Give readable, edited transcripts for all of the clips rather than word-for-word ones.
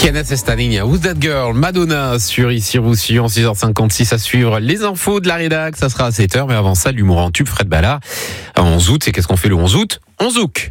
Kenneth Estaning, Who's That Girl, Madonna sur Ici Roussillon, 6h56 à suivre les infos de la rédac, ça sera à 7h, mais avant ça, l'humour en tube, Fred Ballard, 11 août, et qu'est-ce qu'on fait le 11 août ? On zouk.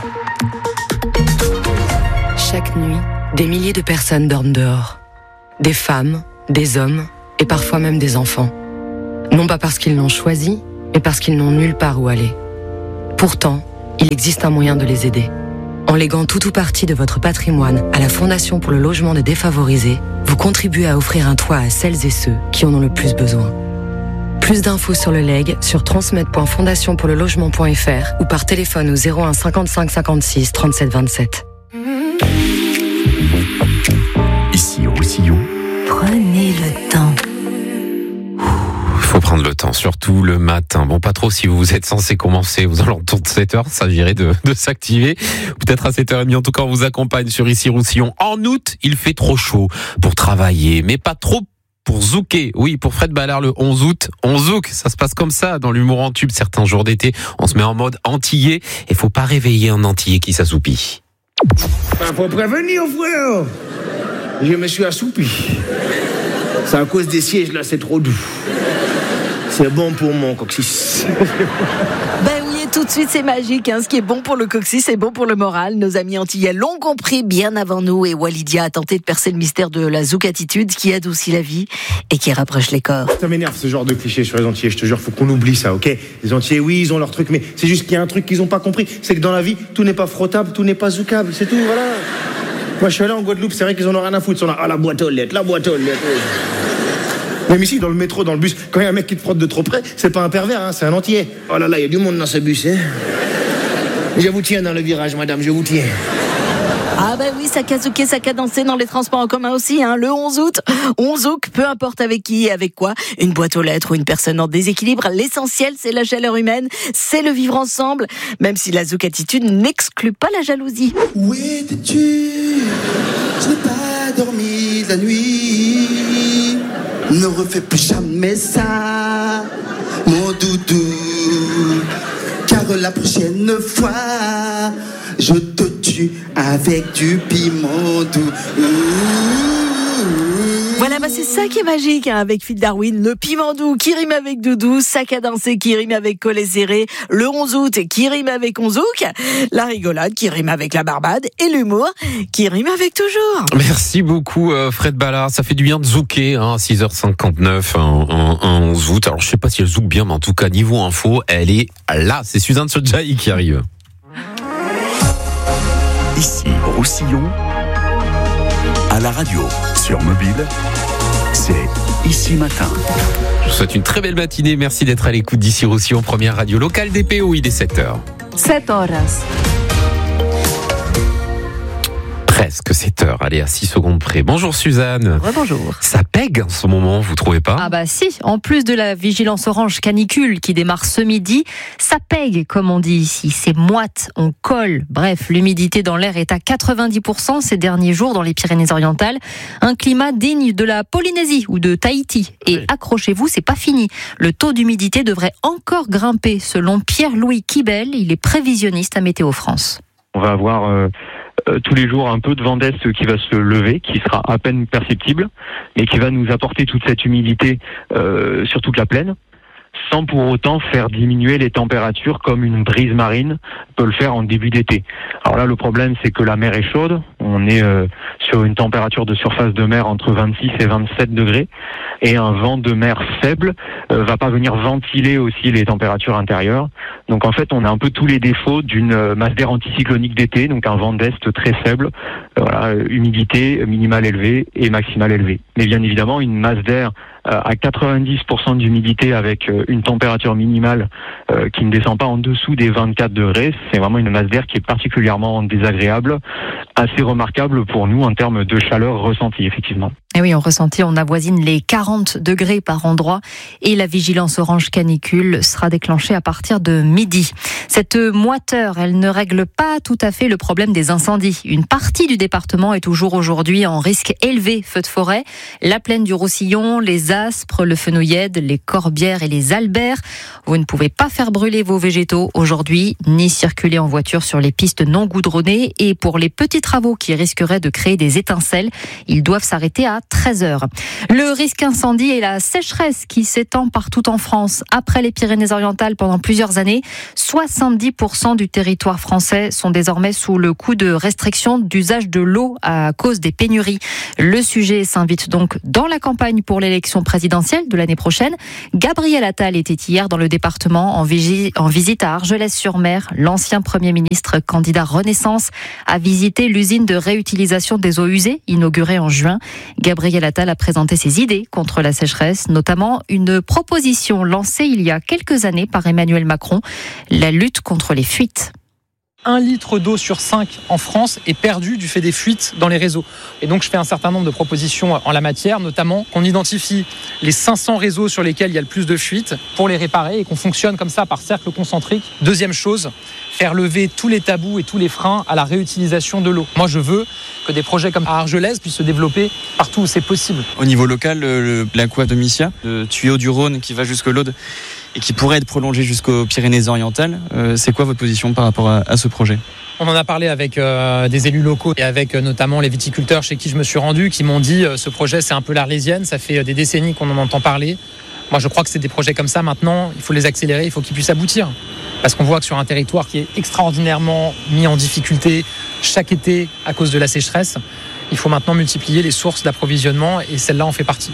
Chaque nuit, des milliers de personnes dorment dehors. Des femmes, des hommes, et parfois même des enfants. Non pas parce qu'ils l'ont choisi, mais parce qu'ils n'ont nulle part où aller. Pourtant, il existe un moyen de les aider. En léguant tout ou partie de votre patrimoine à la Fondation pour le logement des défavorisés, vous contribuez à offrir un toit à celles et ceux qui en ont le plus besoin. Plus d'infos sur le legs sur transmed.fondationpourlelogement.fr ou par téléphone au 01 55 56 37 27. Ici Roussillon. Prenez le temps. Faut prendre le temps, surtout le matin. Bon, pas trop si vous êtes censé commencer aux alentours de 7h, ça s'agirait de s'activer. Peut-être à 7h30, en tout cas, on vous accompagne sur Ici Roussillon. En août, il fait trop chaud pour travailler, mais pas trop pour zouker. Oui, pour Fred Ballard, le 11 août, on zouk. Ça se passe comme ça dans l'humour en tube. Certains jours d'été, on se met en mode antillais. Et faut pas réveiller un antillais qui s'assoupit. Faut prévenir, frère. Je me suis assoupi. C'est à cause des sièges, là, c'est trop doux. C'est bon pour mon coccyx. Ben oui, et tout de suite, c'est magique. Ce qui est bon pour le coccyx, c'est bon pour le moral. Nos amis antillais l'ont compris bien avant nous. Et Walidia a tenté de percer le mystère de la zouk-attitude qui adoucit la vie et qui rapproche les corps. Ça m'énerve, ce genre de cliché sur les Antillais. Je te jure, faut qu'on oublie ça, ok ? Les Antillais, oui, ils ont leur truc, mais c'est juste qu'il y a un truc qu'ils ont pas compris. C'est que dans la vie, tout n'est pas frottable, tout n'est pas zoukable. C'est tout, voilà. Moi, je suis allé en Guadeloupe, c'est vrai qu'ils en ont rien à foutre. Ils sont là, la boîte aux lettres, la boîte aux lettres. Même ici, dans le métro, dans le bus, quand il y a un mec qui te frotte de trop près, c'est pas un pervers, c'est un Antillais. Oh là là, il y a du monde dans ce bus, hein. Je vous tiens dans le virage, madame, je vous tiens. Ah ben oui, ça kazouké, ça dansé dans les transports en commun aussi, le 11 août. On zouk, peu importe avec qui et avec quoi. Une boîte aux lettres ou une personne en déséquilibre. L'essentiel, c'est la chaleur humaine, c'est le vivre ensemble. Même si la zouk-attitude n'exclut pas la jalousie. Où étais-tu ? Je n'ai pas dormi la nuit. Ne refais plus jamais ça, mon doudou. Car la prochaine fois, je te tue avec du piment doux. Voilà, c'est ça qui est magique avec Phil Darwin. Le piment doux qui rime avec doudou, sac à danser qui rime avec collet serré, le 11 août qui rime avec onzouk, la rigolade qui rime avec la barbade et l'humour qui rime avec toujours. Merci beaucoup Fred Ballard, ça fait du bien de zouker, 6h59, un 11 août. Alors je sais pas si elle zouk bien, mais en tout cas niveau info, elle est là. C'est Suzanne Sodjaï qui arrive. Ici Roussillon. À la radio, sur mobile, c'est Ici Matin. Je vous souhaite une très belle matinée. Merci d'être à l'écoute d'Ici Roussillon, première radio locale des PO. Il est 7h. 7 horas. Presque 7h. Allez, à 6 secondes près. Bonjour Suzanne. Bonjour. Ça pègue en ce moment, vous trouvez pas ? Ah bah si, en plus de la vigilance orange canicule qui démarre ce midi, ça pègue comme on dit ici, c'est moite, on colle. Bref, l'humidité dans l'air est à 90% ces derniers jours dans les Pyrénées-Orientales. Un climat digne de la Polynésie ou de Tahiti. Et accrochez-vous, c'est pas fini. Le taux d'humidité devrait encore grimper selon Pierre-Louis Quibel, il est prévisionniste à Météo France. On va avoir tous les jours un peu de vent d'est qui va se lever, qui sera à peine perceptible, mais qui va nous apporter toute cette humidité sur toute la plaine, sans pour autant faire diminuer les températures comme une brise marine peut le faire en début d'été. Alors là, le problème, c'est que la mer est chaude. On est sur une température de surface de mer entre 26 et 27 degrés. Et un vent de mer faible va pas venir ventiler aussi les températures intérieures. Donc en fait, on a un peu tous les défauts d'une masse d'air anticyclonique d'été, donc un vent d'est très faible, humidité minimale élevée et maximale élevée. Mais bien évidemment, une masse d'air à 90% d'humidité avec une température minimale qui ne descend pas en dessous des 24 degrés, c'est vraiment une masse d'air qui est particulièrement désagréable, assez remarquable pour nous en termes de chaleur ressentie, effectivement. Et oui, en ressenti, on avoisine les 40 degrés par endroit et la vigilance orange canicule sera déclenchée à partir de midi. Cette moiteur, elle ne règle pas tout à fait le problème des incendies. Une partie du département est toujours aujourd'hui en risque élevé feu de forêt. La plaine du Roussillon, les les aspres, le fenouillède, les corbières et les albères. Vous ne pouvez pas faire brûler vos végétaux aujourd'hui, ni circuler en voiture sur les pistes non goudronnées. Et pour les petits travaux qui risqueraient de créer des étincelles, ils doivent s'arrêter à 13h. Le risque incendie et la sécheresse qui s'étend partout en France. Après les Pyrénées-Orientales pendant plusieurs années, 70% du territoire français sont désormais sous le coup de restrictions d'usage de l'eau à cause des pénuries. Le sujet s'invite donc dans la campagne pour l'élection présidentielle de l'année prochaine. Gabriel Attal était hier dans le département en visite à Argelès-sur-Mer. L'ancien Premier ministre, candidat Renaissance, a visité l'usine de réutilisation des eaux usées inaugurée en juin. Gabriel Attal a présenté ses idées contre la sécheresse, notamment une proposition lancée il y a quelques années par Emmanuel Macron, la lutte contre les fuites. 1 litre d'eau sur 5 en France est perdu du fait des fuites dans les réseaux. Et donc je fais un certain nombre de propositions en la matière, notamment qu'on identifie les 500 réseaux sur lesquels il y a le plus de fuites pour les réparer et qu'on fonctionne comme ça par cercle concentrique. Deuxième chose, faire lever tous les tabous et tous les freins à la réutilisation de l'eau. Moi je veux que des projets comme à Argelès puissent se développer partout où c'est possible. Au niveau local, l'Aqua Domitia, le tuyau du Rhône qui va jusqu'au l'Aude et qui pourrait être prolongé jusqu'aux Pyrénées-Orientales. C'est quoi votre position par rapport à ce projet ? On en a parlé avec des élus locaux et avec notamment les viticulteurs chez qui je me suis rendu, qui m'ont dit ce projet c'est un peu l'Arlésienne, ça fait des décennies qu'on en entend parler. Moi je crois que c'est des projets comme ça maintenant, il faut les accélérer, il faut qu'ils puissent aboutir. Parce qu'on voit que sur un territoire qui est extraordinairement mis en difficulté chaque été à cause de la sécheresse, il faut maintenant multiplier les sources d'approvisionnement et celle-là en fait partie.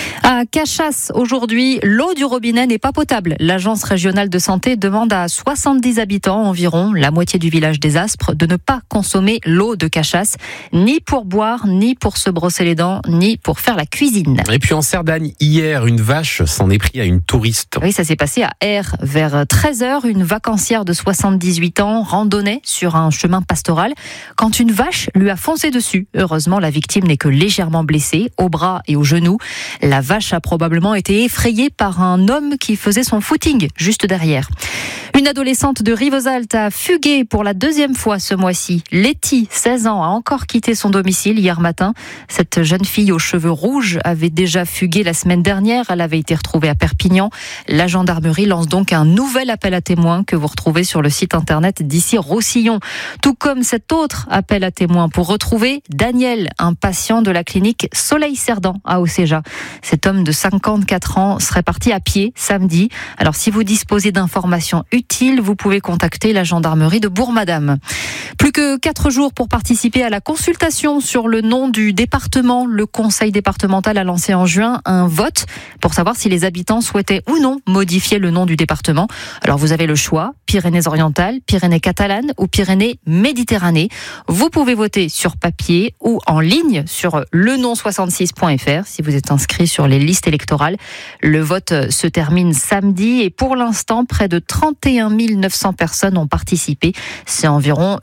À Cachas, aujourd'hui, l'eau du robinet n'est pas potable. L'agence régionale de santé demande à 70 habitants environ, la moitié du village des Aspres, de ne pas consommer l'eau de Cachas, ni pour boire, ni pour se brosser les dents, ni pour faire la cuisine. Et puis en Cerdagne, hier, une vache s'en est pris à une touriste. Oui, ça s'est passé à Aire. Vers 13h, une vacancière de 78 ans randonnait sur un chemin pastoral quand une vache lui a foncé dessus. Heureusement, la victime n'est que légèrement blessée, au bras et au genou. La vache a probablement été effrayée par un homme qui faisait son footing juste derrière. Une adolescente de Rivesaltes a fugué pour la 2e fois ce mois-ci. Letty, 16 ans, a encore quitté son domicile hier matin. Cette jeune fille aux cheveux rouges avait déjà fugué la semaine dernière. Elle avait été retrouvée à Perpignan. La gendarmerie lance donc un nouvel appel à témoins que vous retrouvez sur le site internet d'Issy-Roussillon. Tout comme cet autre appel à témoins pour retrouver Daniel, un patient de la clinique Soleil-Cerdan à Océja. Cet homme de 54 ans serait parti à pied samedi. Alors si vous disposez d'informations utiles, vous pouvez contacter la gendarmerie de Bourg-Madame. Plus que 4 jours pour participer à la consultation sur le nom du département. Le conseil départemental a lancé en juin un vote pour savoir si les habitants souhaitaient ou non modifier le nom du département. Alors vous avez le choix, Pyrénées-Orientales, Pyrénées-Catalanes ou Pyrénées-Méditerranée. Vous pouvez voter sur papier ou en ligne sur lenon66.fr si vous êtes inscrit sur les listes électorales. Le vote se termine samedi et pour l'instant, près de 31 900 personnes ont participé. C'est environ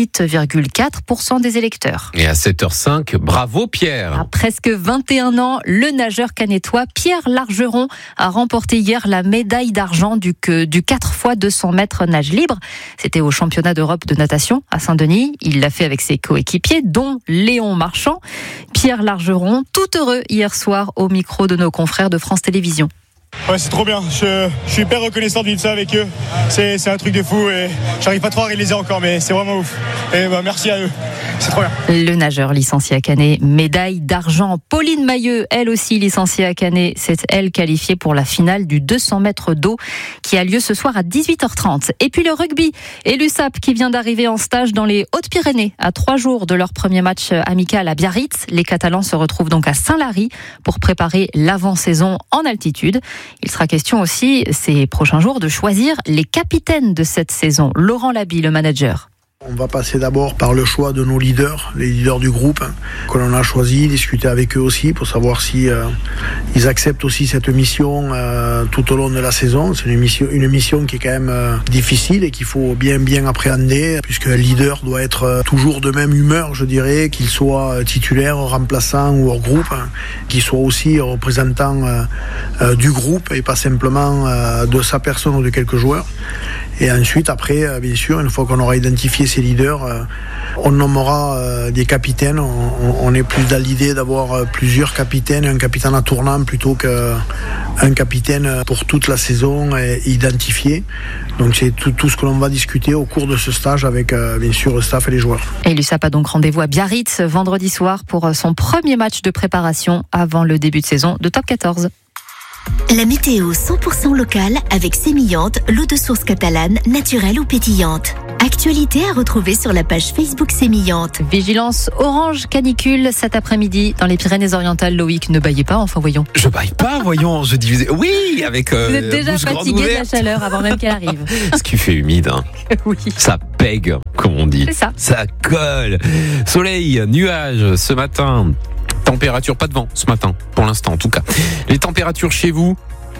8,4% des électeurs. Et à 7h05, bravo Pierre. À presque 21 ans, le nageur canétois Pierre Largeron a remporté hier la médaille d'argent du 4 x 200 mètres nage libre. C'était au championnat d'Europe de natation à Saint-Denis. Il l'a fait avec ses coéquipiers, dont Léon Marchand. Pierre Largeron, tout heureux hier soir au micro de nos confrères de France Télévisions. Ouais, c'est trop bien. Je suis hyper reconnaissant de vivre ça avec eux. C'est un truc de fou et j'arrive pas trop à réaliser encore, mais c'est vraiment ouf. Et merci à eux. C'est trop bien. Le nageur licencié à Canet, médaille d'argent. Pauline Mailleux, elle aussi licenciée à Canet, c'est elle qualifiée pour la finale du 200 mètres d'eau qui a lieu ce soir à 18h30. Et puis le rugby et l'USAP qui vient d'arriver en stage dans les Hautes-Pyrénées à 3 jours de leur premier match amical à Biarritz. Les Catalans se retrouvent donc à Saint-Lary pour préparer l'avant-saison en altitude. Il sera question aussi ces prochains jours de choisir les capitaines de cette saison. Laurent Laby, le manager. On va passer d'abord par le choix de nos leaders, les leaders du groupe que l'on a choisi, discuter avec eux aussi pour savoir si ils acceptent aussi cette mission tout au long de la saison. C'est une mission qui est quand même difficile et qu'il faut bien appréhender puisque un leader doit être toujours de même humeur, je dirais, qu'il soit titulaire, remplaçant ou hors groupe, qu'il soit aussi représentant du groupe et pas simplement de sa personne ou de quelques joueurs. Et ensuite, après, bien sûr, une fois qu'on aura identifié ces leaders, on nommera des capitaines. On est plus dans l'idée d'avoir plusieurs capitaines, un capitaine à tournant plutôt qu'un capitaine pour toute la saison identifié. Donc c'est tout ce que l'on va discuter au cours de ce stage avec bien sûr le staff et les joueurs. Et l'USAP a donc rendez-vous à Biarritz vendredi soir pour son premier match de préparation avant le début de saison de Top 14. La météo 100% locale avec Sémillante, l'eau de source catalane, naturelle ou pétillante. Actualité à retrouver sur la page Facebook Sémillante. Vigilance orange canicule cet après-midi dans les Pyrénées-Orientales. Loïc, ne baillez pas, enfin voyons. Je baille pas, voyons, je disais oui avec. Vous êtes déjà fatigué de la chaleur avant même qu'elle arrive. Ce qui fait humide, hein. Oui. Ça pègue, comme on dit. C'est ça. Ça colle. Soleil, nuages ce matin. Température, pas de vent ce matin, pour l'instant en tout cas. Les températures chez vous,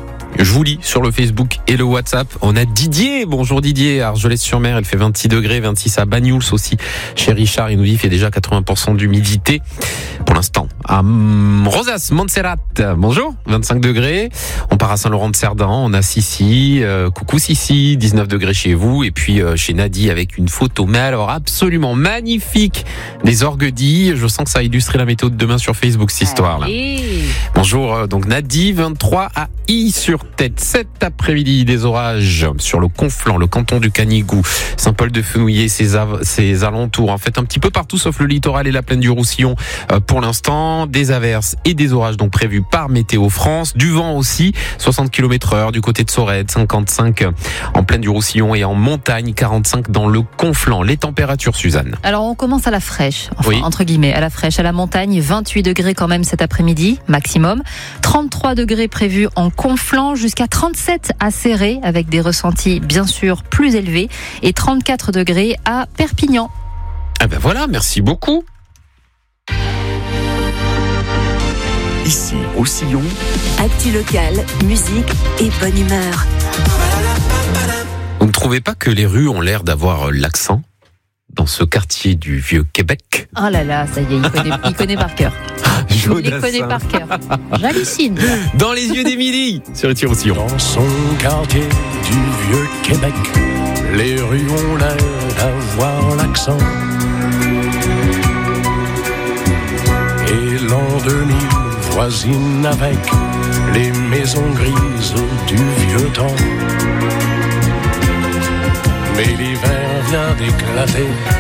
je vous lis sur le Facebook et le WhatsApp. On a Didier. Bonjour Didier, Argelès-sur-Mer, il fait 26 degrés, 26 à Banyuls aussi. Chez Richard, il nous dit qu'il fait déjà 80% d'humidité pour l'instant. À Rosas, Montserrat, bonjour, 25 degrés. On part à Saint-Laurent-de-Cerdan, on a Sissi, coucou Sissi, 19 degrés chez vous. Et puis chez Nadi avec une photo, mais alors absolument magnifique, des orguedilles. Je sens que ça a illustré la météo de demain sur Facebook, cette histoire-là. Bonjour, donc Nadi, 23 à I-sur-Tête. Cet après-midi, des orages sur le Conflent, le canton du Canigou, Saint-Paul-de-Fenouillet, ses alentours. En fait, un petit peu partout sauf le littoral et la plaine du Roussillon pour l'instant. Des averses et des orages donc prévus par Météo France. Du vent aussi, 60 km/h du côté de Sorède, 55 en plaine du Roussillon et en montagne, 45 dans le Conflent. Les températures, Suzanne. Alors, on commence à la fraîche, enfin, oui. Entre guillemets, à la fraîche, à la montagne, 28 degrés quand même cet après-midi, maximum. 33 degrés prévus en Conflent, jusqu'à 37 à Céré, avec des ressentis bien sûr plus élevés, et 34 degrés à Perpignan. Ah ben voilà, merci beaucoup. Ici, au Sillon, Actu locale, musique et bonne humeur. Vous ne trouvez pas que les rues ont l'air d'avoir l'accent dans ce quartier du Vieux-Québec? Oh là là, ça y est, il connaît par cœur. Il les connaît par cœur. J'hallucine. Dans les yeux d'Émilie, sur les Roussillon. Dans son quartier du Vieux-Québec, les rues ont l'air d'avoir l'accent. Et l'an 2000 voisine avec les maisons grises du vieux temps. Mais l'hiver vient d'éclater